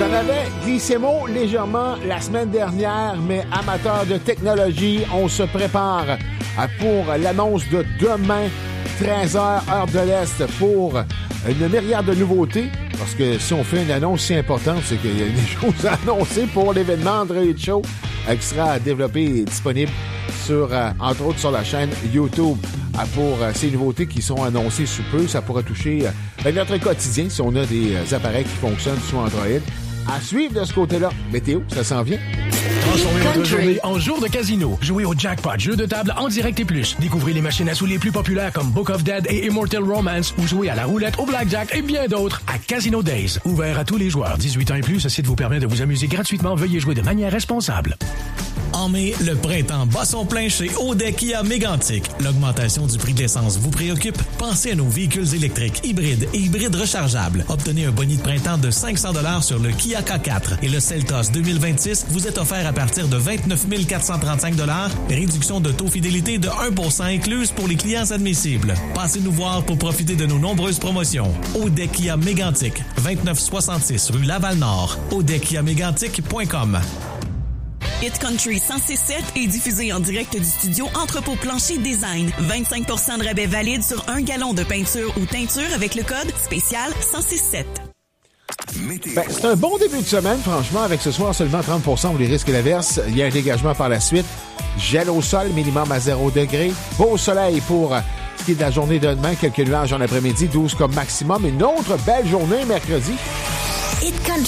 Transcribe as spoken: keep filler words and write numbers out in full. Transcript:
en avait glissé mot légèrement la semaine dernière, mais amateurs de technologie, on se prépare pour l'annonce de demain, treize heures, heure de l'Est, pour une myriade de nouveautés. Parce que si on fait une annonce si importante, c'est qu'il y a des choses à annoncer pour l'événement Android Show euh, qui sera développé et disponible sur, euh, entre autres sur la chaîne YouTube. Euh, pour euh, ces nouveautés qui sont annoncées sous peu, ça pourra toucher euh, ben, notre quotidien si on a des euh, appareils qui fonctionnent sous Android. À suivre de ce côté-là. Météo, ça s'en vient. Transformez votre journée en jour de casino. Jouez au jackpot, jeu de table en direct et plus. Découvrez les machines à sous les plus populaires comme Book of Dead et Immortal Romance ou jouez à la roulette, au blackjack et bien d'autres à Casino Days. Ouvert à tous les joueurs. dix-huit ans et plus, ce site vous permet de vous amuser gratuitement. Veuillez jouer de manière responsable. En mai, le printemps bat son plein chez Audet Kia Mégantic. L'augmentation du prix de l'essence vous préoccupe? Pensez à nos véhicules électriques, hybrides et hybrides rechargeables. Obtenez un boni de printemps de cinq cents dollars sur le Kia K quatre et le Seltos deux mille vingt-six vous est offert à partir de vingt-neuf mille quatre cent trente-cinq dollars. Réduction de taux fidélité de un pour cent incluse pour les clients admissibles. Passez nous voir pour profiter de nos nombreuses promotions. Audet Kia Mégantic, vingt-neuf soixante-six rue Laval-Nord. audet kia mégantic point com. Hit Country cent six sept est diffusé en direct du studio Entrepôt Plancher Design. vingt-cinq pour cent de rabais valide sur un gallon de peinture ou teinture avec le code spécial cent six sept. Ben, c'est un bon début de semaine, franchement, avec ce soir seulement trente pour cent pour les risques d'averse. Il y a un dégagement par la suite. Gel au sol, minimum à zéro degré. Beau soleil pour euh, ce qui est de la journée de demain. Quelques nuages en après-midi, douze comme maximum. Une autre belle journée mercredi. Hit Country.